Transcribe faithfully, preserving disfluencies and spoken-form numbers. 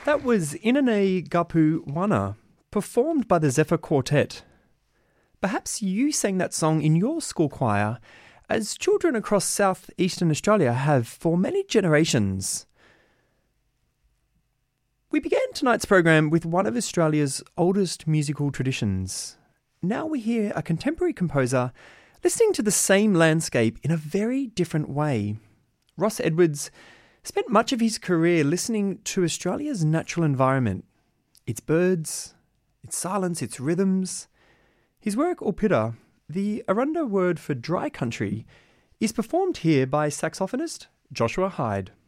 That was Inane Gapu Wana, performed by the Zephyr Quartet. Perhaps you sang that song in your school choir, as children across southeastern Australia have for many generations. We began tonight's program with one of Australia's oldest musical traditions. Now we hear a contemporary composer listening to the same landscape in a very different way. Ross Edwards spent much of his career listening to Australia's natural environment, its birds, its silence, its rhythms. His work, Orpida, the Arunda word for dry country, is performed here by saxophonist Joshua Hyde.